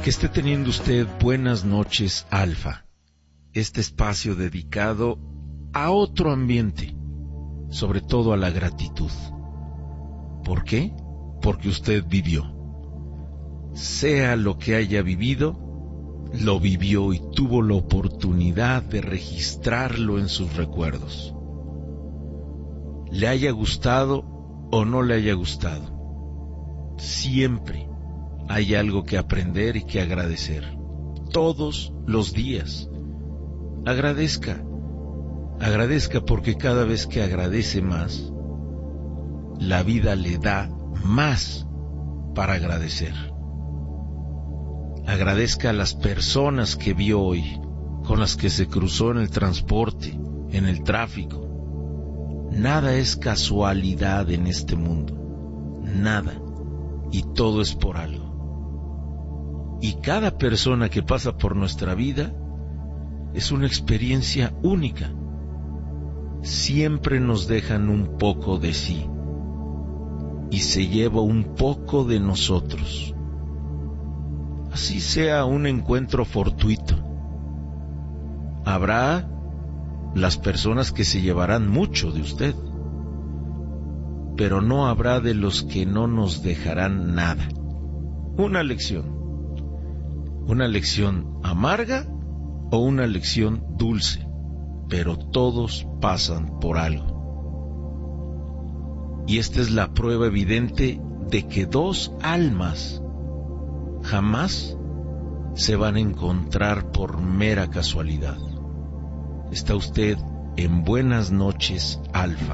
Que esté teniendo usted buenas noches, Alfa. Este espacio dedicado a otro ambiente, sobre todo a la gratitud. ¿Por qué? Porque usted vivió. Sea lo que haya vivido, lo vivió y tuvo la oportunidad de registrarlo en sus recuerdos. Le haya gustado o no le haya gustado, siempre hay algo que aprender y que agradecer. Todos los días. Agradezca. Agradezca porque cada vez que agradece más, la vida le da más para agradecer. Agradezca a las personas que vio hoy, con las que se cruzó en el transporte, en el tráfico. Nada es casualidad en este mundo. Nada. Y todo es por algo. Y cada persona que pasa por nuestra vida es una experiencia única. Siempre nos dejan un poco de sí y se lleva un poco de nosotros. Así sea un encuentro fortuito. Habrá las personas que se llevarán mucho de usted, pero no habrá de los que no nos dejarán nada. Una lección amarga o una lección dulce, pero todos pasan por algo. Y esta es la prueba evidente de que dos almas jamás se van a encontrar por mera casualidad. Está usted en Buenas noches, Alfa.